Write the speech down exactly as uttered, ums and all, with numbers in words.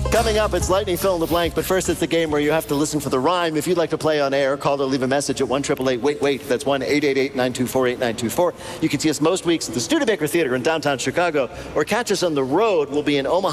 Coming up, it's Lightning Fill in the Blank, but first it's the game where you have to listen for the rhyme. If you'd like to play on air, call or leave a message at one eight eight eight, wait, wait. That's one eight eight eight, nine two four, eight nine two four. You can see us most weeks at the Studebaker Theater in downtown Chicago, or catch us on the road. We'll be in Omaha